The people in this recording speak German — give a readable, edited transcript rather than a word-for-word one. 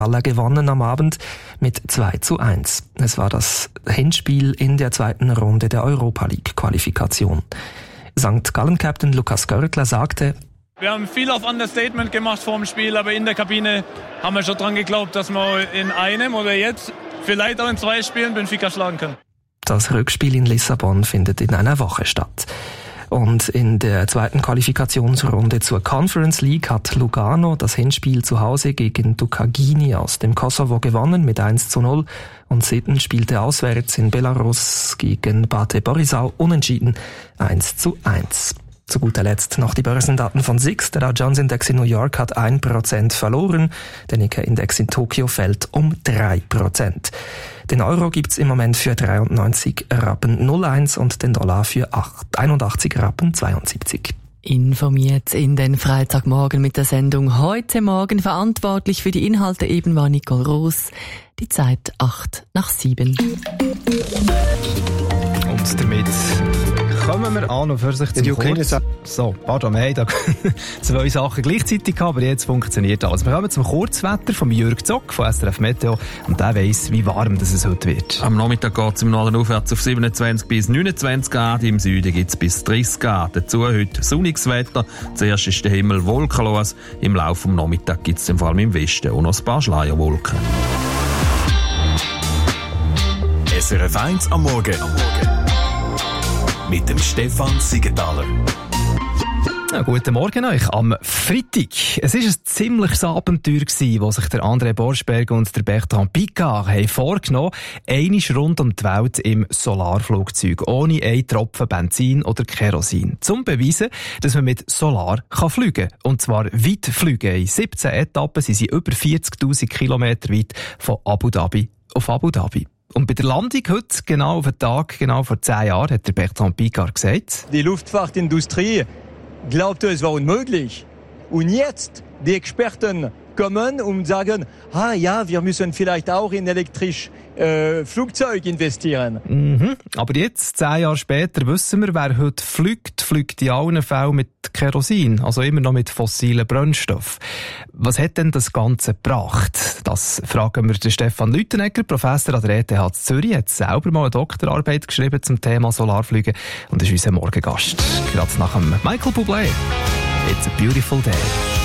Halle gewonnen am Abend mit 2:1. Es war das Hinspiel in der zweiten Runde der Europa League-Qualifikation. St. Gallen-Captain Lukas Görtler sagte: Wir haben viel auf Understatement gemacht vor dem Spiel, aber in der Kabine haben wir schon dran geglaubt, dass wir in einem oder jetzt vielleicht auch in 2 Spielen Benfica schlagen können. Das Rückspiel in Lissabon findet in einer Woche statt. Und in der zweiten Qualifikationsrunde zur Conference League hat Lugano das Hinspiel zu Hause gegen Dukagini aus dem Kosovo gewonnen mit 1:0 und Sitten spielte auswärts in Belarus gegen Bate Borisov unentschieden 1:1. Zu guter Letzt noch die Börsendaten von SIX. Der Dow Jones Index in New York hat 1% verloren. Der Nikkei Index in Tokio fällt um 3%. Den Euro gibt's im Moment für 93 Rappen 01 und den Dollar für 81 Rappen 72. Informiert in den Freitagmorgen mit der Sendung «Heute Morgen». Verantwortlich für die Inhalte eben war Nicole Roos. Die Zeit 7:08. Und damit kommen wir an und für sich zum So, pardon, wir haben da 2 Sachen gleichzeitig gehabt, aber jetzt funktioniert alles. Wir kommen zum Kurzwetter von Jürg Zock von SRF Meteo und der weiss, wie warm das es heute wird. Am Nachmittag geht es im Norden aufwärts auf 27 bis 29 Grad, im Süden gibt es bis 30 Grad. Dazu heute sonniges Wetter, zuerst ist der Himmel wolkenlos, im Laufe des Nachmittags gibt es vor allem im Westen auch noch ein paar Schleierwolken. SRF 1 am Morgen. Mit dem Stefan Siegenthaler. Ja, guten Morgen euch am Freitag. Es war ein ziemliches Abenteuer, das sich der André Borschberg und der Bertrand Piccard haben vorgenommen, einmal rund um die Welt im Solarflugzeug, ohne einen Tropfen Benzin oder Kerosin. Zum Beweisen, dass man mit Solar fliegen kann. Und zwar weit fliegen. In 17 Etappen sind sie über 40.000 Kilometer weit von Abu Dhabi auf Abu Dhabi. Und bei der Landung heute, genau auf den Tag, genau vor 10 Jahren, hat der Bertrand Piccard gesagt: Die Luftfahrtindustrie glaubte, es war unmöglich. Und jetzt, die Experten kommen und sagen, ja, wir müssen vielleicht auch in elektrisches Flugzeug investieren. Aber jetzt, 10 Jahre später, wissen wir, wer heute fliegt in allen Fällen mit Kerosin, also immer noch mit fossilen Brennstoff. Was hat denn das Ganze gebracht? Das fragen wir den Stefan Lüthenegger, Professor an der ETH Zürich, hat selber mal eine Doktorarbeit geschrieben zum Thema Solarflüge und ist unser Morgengast. Gerade nach dem Michael Bublé. It's a beautiful day.